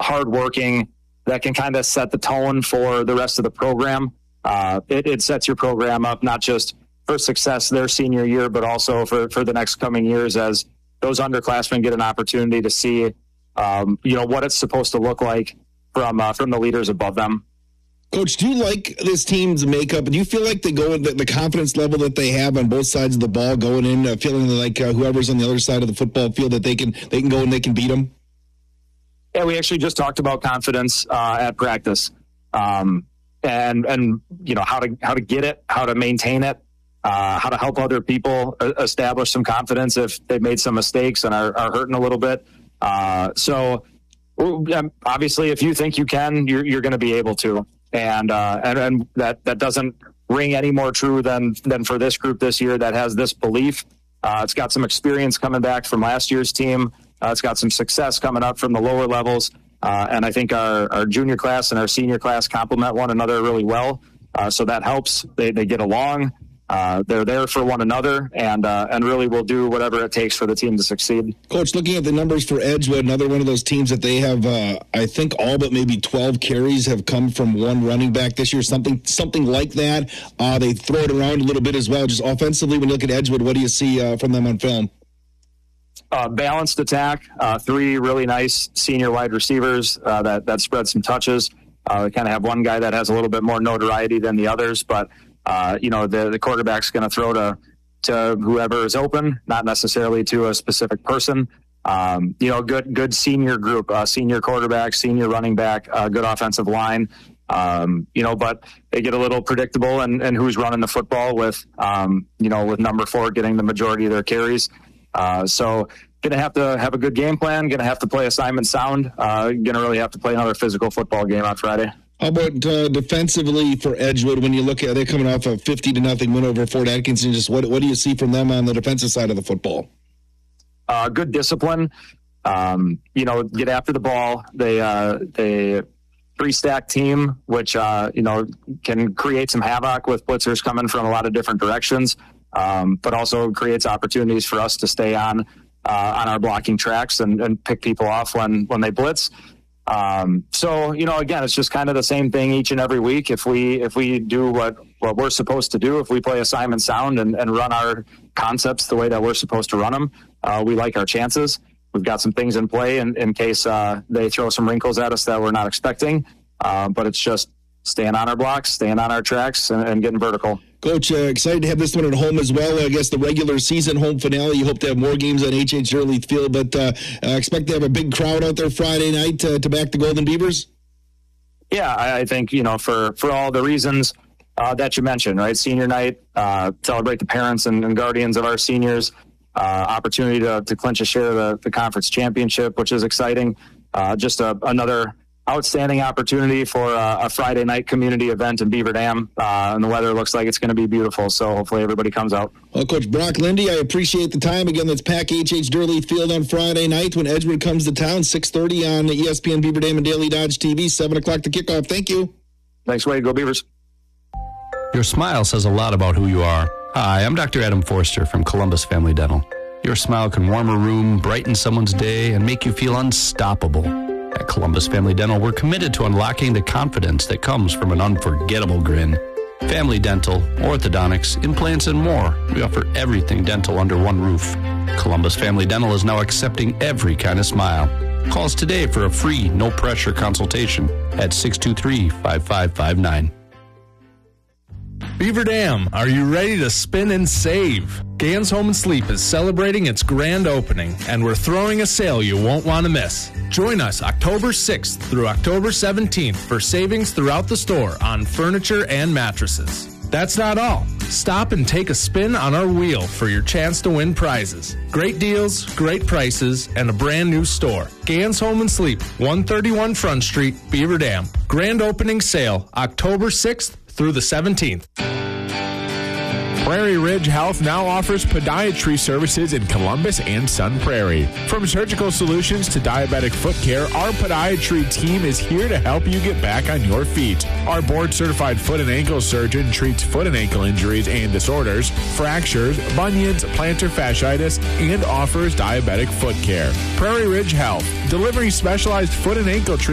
hardworking, that can kind of set the tone for the rest of the program. It sets your program up not just for success their senior year, but also for the next coming years as those underclassmen get an opportunity to see, what it's supposed to look like from the leaders above them. Coach, do you like this team's makeup? Do you feel like they go in the confidence level that they have on both sides of the ball, going in feeling like whoever's on the other side of the football field that they can go and they can beat them? Yeah, we actually just talked about confidence at practice, and how to get it, how to maintain it, how to help other people establish some confidence if they've made some mistakes and are hurting a little bit. So obviously, if you think you can, you're going to be able to. And that doesn't ring any more true than for this group this year that has this belief. It's got some experience coming back from last year's team. It's got some success coming up from the lower levels. And I think our junior class and our senior class complement one another really well. So that helps. They get along. They're there for one another and really will do whatever it takes for the team to succeed. Coach, looking at the numbers for Edgewood, another one of those teams that they have, I think all but maybe 12 carries have come from one running back this year, something like that. They throw it around a little bit as well. Just offensively, when you look at Edgewood, what do you see from them on film? Balanced attack, 3 really nice senior wide receivers that spread some touches. We kind of have one guy that has a little bit more notoriety than the others, but the quarterback's going to throw to whoever is open, not necessarily to a specific person. Good senior group, senior quarterback, senior running back, good offensive line. But they get a little predictable and who's running the football with number 4 getting the majority of their carries. So going to have to have a good game plan, going to have to play assignment sound, going to really have to play another physical football game on Friday. How about defensively for Edgewood when you look at they're coming off a 50-0 win over Fort Atkinson? Just what do you see from them on the defensive side of the football? Good discipline. Get after the ball. They 3-stack team, which can create some havoc with blitzers coming from a lot of different directions, but also creates opportunities for us to stay on our blocking tracks and pick people off when they blitz. Again, it's just kind of the same thing each and every week. If we do what we're supposed to do, if we play assignment sound and run our concepts the way that we're supposed to run them, we like our chances. We've got some things in play in case they throw some wrinkles at us that we're not expecting. But it's just staying on our blocks, staying on our tracks, and getting vertical. Coach, excited to have this one at home as well. I guess the regular season home finale. You hope to have more games on H.H. Durley Field, but expect to have a big crowd out there Friday night to back the Golden Beavers? Yeah, I think, for all the reasons that you mentioned, right? Senior night, celebrate the parents and guardians of our seniors, opportunity to clinch a share of the conference championship, which is exciting. Just another outstanding opportunity for a Friday night community event in Beaver Dam, and the weather looks like it's going to be beautiful, so hopefully everybody comes out. Well, Coach Brock Lindy, I appreciate the time. Again, let's pack H.H. Durley Field on Friday night when Edgewood comes to town, 6:30 on the ESPN Beaver Dam and Daily Dodge TV, 7 o'clock to kickoff. Thank you. Thanks, Wade. Go Beavers. Your smile says a lot about who you are. Hi, I'm Dr. Adam Forster from Columbus Family Dental. Your smile can warm a room, brighten someone's day, and make you feel unstoppable. At Columbus Family Dental, we're committed to unlocking the confidence that comes from an unforgettable grin. Family dental, orthodontics, implants, and more. We offer everything dental under one roof. Columbus Family Dental is now accepting every kind of smile. Call us today for a free, no-pressure consultation at 623-5559. Beaver Dam, are you ready to spin and save? Gans Home and Sleep is celebrating its grand opening, and we're throwing a sale you won't want to miss. Join us October 6th through October 17th for savings throughout the store on furniture and mattresses. That's not all. Stop and take a spin on our wheel for your chance to win prizes. Great deals, great prices, and a brand new store. Gans Home and Sleep, 131 Front Street, Beaver Dam. Grand opening sale October 6th through the 17th. Prairie Ridge Health now offers podiatry services in Columbus and Sun Prairie. From surgical solutions to diabetic foot care, our podiatry team is here to help you get back on your feet. Our board-certified foot and ankle surgeon treats foot and ankle injuries and disorders, fractures, bunions, plantar fasciitis, and offers diabetic foot care. Prairie Ridge Health, delivering specialized foot and ankle treatment